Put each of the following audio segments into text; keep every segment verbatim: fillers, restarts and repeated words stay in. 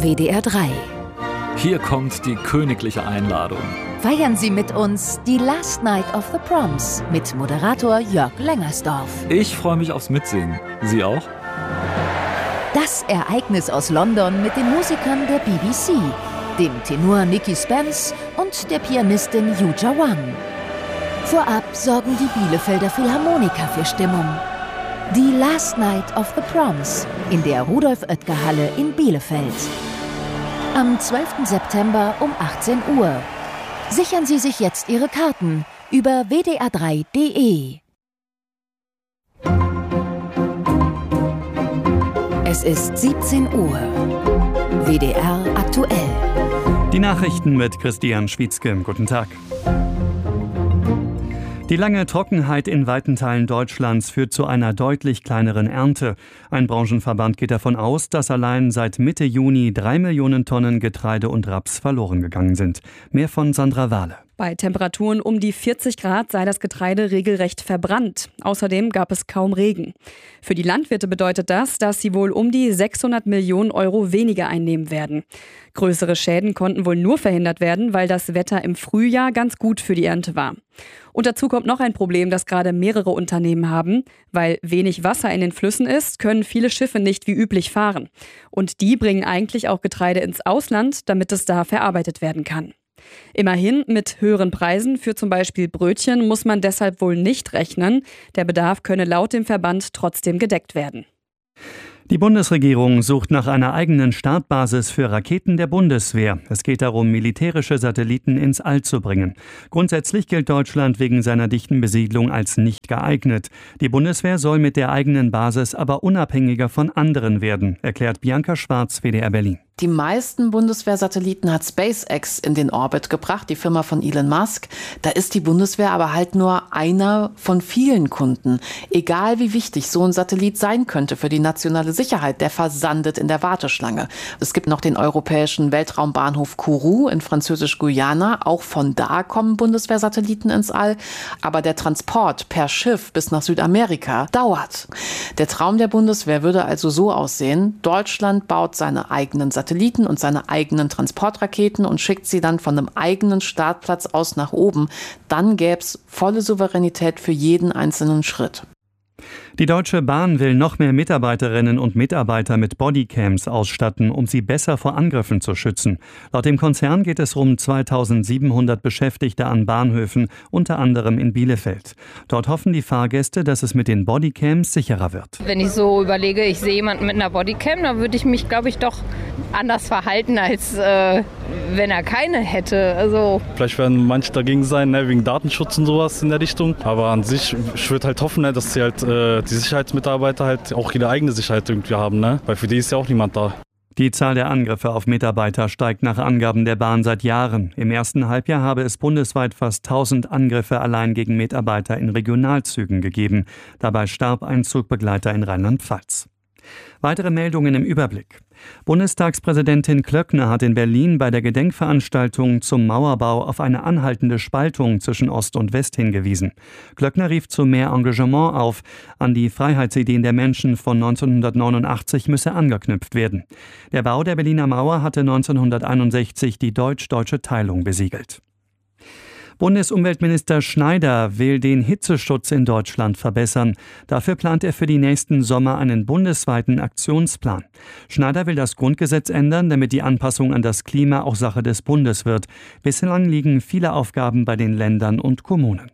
W D R drei. Hier kommt die königliche Einladung. Feiern Sie mit uns die Last Night of the Proms mit Moderator Jörg Lengersdorf. Ich freue mich aufs Mitsingen. Sie auch? Das Ereignis aus London mit den Musikern der B B C, dem Tenor Nicky Spence und der Pianistin Yuja Wang. Vorab sorgen die Bielefelder Philharmoniker für Stimmung. Die Last Night of the Proms in der Rudolf-Oetker-Halle in Bielefeld. Am zwölften September um achtzehn Uhr. Sichern Sie sich jetzt Ihre Karten über w d r drei punkt d e. Es ist siebzehn Uhr. W D R aktuell. Die Nachrichten mit Christian Schwietzke. Guten Tag. Die lange Trockenheit in weiten Teilen Deutschlands führt zu einer deutlich kleineren Ernte. Ein Branchenverband geht davon aus, dass allein seit Mitte Juni drei Millionen Tonnen Getreide und Raps verloren gegangen sind. Mehr von Sandra Wahle. Bei Temperaturen um die vierzig Grad sei das Getreide regelrecht verbrannt. Außerdem gab es kaum Regen. Für die Landwirte bedeutet das, dass sie wohl um die sechshundert Millionen Euro weniger einnehmen werden. Größere Schäden konnten wohl nur verhindert werden, weil das Wetter im Frühjahr ganz gut für die Ernte war. Und dazu kommt noch ein Problem, das gerade mehrere Unternehmen haben. Weil wenig Wasser in den Flüssen ist, können viele Schiffe nicht wie üblich fahren. Und die bringen eigentlich auch Getreide ins Ausland, damit es da verarbeitet werden kann. Immerhin, mit höheren Preisen für zum Beispiel Brötchen muss man deshalb wohl nicht rechnen. Der Bedarf könne laut dem Verband trotzdem gedeckt werden. Die Bundesregierung sucht nach einer eigenen Startbasis für Raketen der Bundeswehr. Es geht darum, militärische Satelliten ins All zu bringen. Grundsätzlich gilt Deutschland wegen seiner dichten Besiedlung als nicht geeignet. Die Bundeswehr soll mit der eigenen Basis aber unabhängiger von anderen werden, erklärt Bianca Schwarz, W D R Berlin. Die meisten Bundeswehrsatelliten hat SpaceX in den Orbit gebracht, die Firma von Elon Musk. Da ist die Bundeswehr aber halt nur einer von vielen Kunden. Egal wie wichtig so ein Satellit sein könnte für die nationale Sicherheit, der versandet in der Warteschlange. Es gibt noch den europäischen Weltraumbahnhof Kourou in Französisch-Guyana. Auch von da kommen Bundeswehrsatelliten ins All. Aber der Transport per Schiff bis nach Südamerika dauert. Der Traum der Bundeswehr würde also so aussehen: Deutschland baut seine eigenen Satelliten Satelliten und seine eigenen Transportraketen und schickt sie dann von einem eigenen Startplatz aus nach oben. Dann gäbe es volle Souveränität für jeden einzelnen Schritt. Die Deutsche Bahn will noch mehr Mitarbeiterinnen und Mitarbeiter mit Bodycams ausstatten, um sie besser vor Angriffen zu schützen. Laut dem Konzern geht es um zweitausendsiebenhundert Beschäftigte an Bahnhöfen, unter anderem in Bielefeld. Dort hoffen die Fahrgäste, dass es mit den Bodycams sicherer wird. Wenn ich so überlege, ich sehe jemanden mit einer Bodycam, dann würde ich mich, glaube ich, doch anders verhalten, als äh, wenn er keine hätte. Also Vielleicht werden manche dagegen sein, ne, wegen Datenschutz und sowas in der Richtung. Aber an sich, ich würde halt hoffen, ne, dass sie halt äh, die Sicherheitsmitarbeiter halt auch ihre eigene Sicherheit irgendwie haben, ne? Weil für die ist ja auch niemand da. Die Zahl der Angriffe auf Mitarbeiter steigt nach Angaben der Bahn seit Jahren. Im ersten Halbjahr habe es bundesweit fast tausend Angriffe allein gegen Mitarbeiter in Regionalzügen gegeben. Dabei starb ein Zugbegleiter in Rheinland-Pfalz. Weitere Meldungen im Überblick. Bundestagspräsidentin Klöckner hat in Berlin bei der Gedenkveranstaltung zum Mauerbau auf eine anhaltende Spaltung zwischen Ost und West hingewiesen. Klöckner rief zu mehr Engagement auf. An die Freiheitsideen der Menschen von neunzehnhundertneunundachtzig müsse angeknüpft werden. Der Bau der Berliner Mauer hatte neunzehnhunderteinundsechzig die deutsch-deutsche Teilung besiegelt. Bundesumweltminister Schneider will den Hitzeschutz in Deutschland verbessern. Dafür plant er für die nächsten Sommer einen bundesweiten Aktionsplan. Schneider will das Grundgesetz ändern, damit die Anpassung an das Klima auch Sache des Bundes wird. Bislang liegen viele Aufgaben bei den Ländern und Kommunen.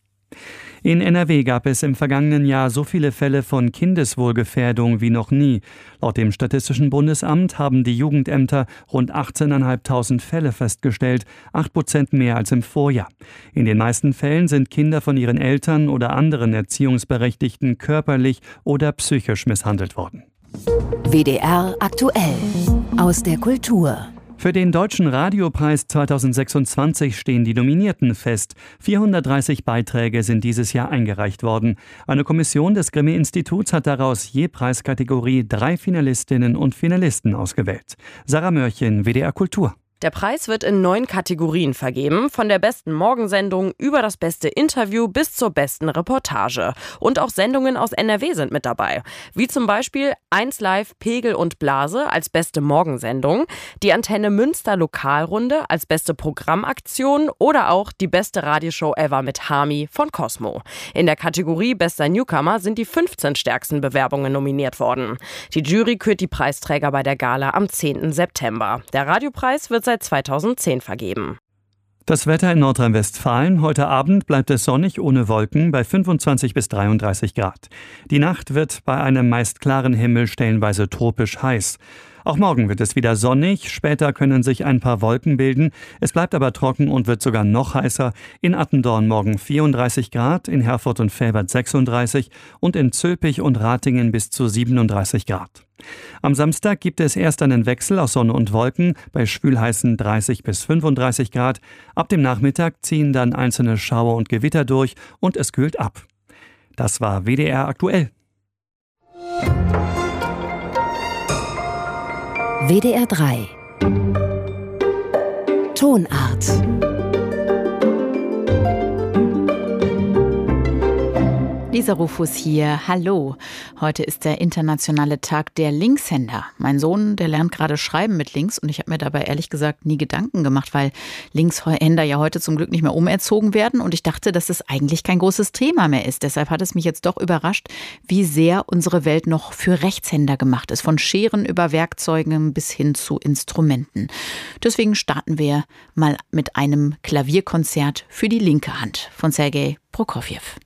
In N R W gab es im vergangenen Jahr so viele Fälle von Kindeswohlgefährdung wie noch nie. Laut dem Statistischen Bundesamt haben die Jugendämter rund achtzehntausendfünfhundert Fälle festgestellt, acht Prozent mehr als im Vorjahr. In den meisten Fällen sind Kinder von ihren Eltern oder anderen Erziehungsberechtigten körperlich oder psychisch misshandelt worden. W D R aktuell. Aus der Kultur. Für den Deutschen Radiopreis zweitausendsechsundzwanzig stehen die Nominierten fest. vierhundertdreißig Beiträge sind dieses Jahr eingereicht worden. Eine Kommission des Grimme-Instituts hat daraus je Preiskategorie drei Finalistinnen und Finalisten ausgewählt. Sarah Mörchen, W D R Kultur. Der Preis wird in neun Kategorien vergeben, von der besten Morgensendung über das beste Interview bis zur besten Reportage. Und auch Sendungen aus N R W sind mit dabei, wie zum Beispiel eins Live Pegel und Blase als beste Morgensendung, die Antenne Münster Lokalrunde als beste Programmaktion oder auch die beste Radioshow ever mit Hami von Cosmo. In der Kategorie Bester Newcomer sind die fünfzehn stärksten Bewerbungen nominiert worden. Die Jury kürt die Preisträger bei der Gala am zehnten September. Der Radiopreis wird seit zweitausendzehn vergeben. Das Wetter in Nordrhein-Westfalen. Heute Abend bleibt es sonnig ohne Wolken bei fünfundzwanzig bis dreiunddreißig Grad. Die Nacht wird bei einem meist klaren Himmel stellenweise tropisch heiß. Auch morgen wird es wieder sonnig, später können sich ein paar Wolken bilden. Es bleibt aber trocken und wird sogar noch heißer. In Attendorn morgen vierunddreißig Grad, in Herford und Velbert sechsunddreißig und in Zülpich und Ratingen bis zu siebenunddreißig Grad. Am Samstag gibt es erst einen Wechsel aus Sonne und Wolken bei schwülheißen dreißig bis fünfunddreißig Grad. Ab dem Nachmittag ziehen dann einzelne Schauer und Gewitter durch und es kühlt ab. Das war W D R aktuell. W D R drei Tonart. Lisa Rufus hier, hallo. Heute ist der internationale Tag der Linkshänder. Mein Sohn, der lernt gerade schreiben mit links und ich habe mir dabei ehrlich gesagt nie Gedanken gemacht, weil Linkshänder ja heute zum Glück nicht mehr umerzogen werden und ich dachte, dass es eigentlich kein großes Thema mehr ist. Deshalb hat es mich jetzt doch überrascht, wie sehr unsere Welt noch für Rechtshänder gemacht ist. Von Scheren über Werkzeugen bis hin zu Instrumenten. Deswegen starten wir mal mit einem Klavierkonzert für die linke Hand von Sergei Prokofjew.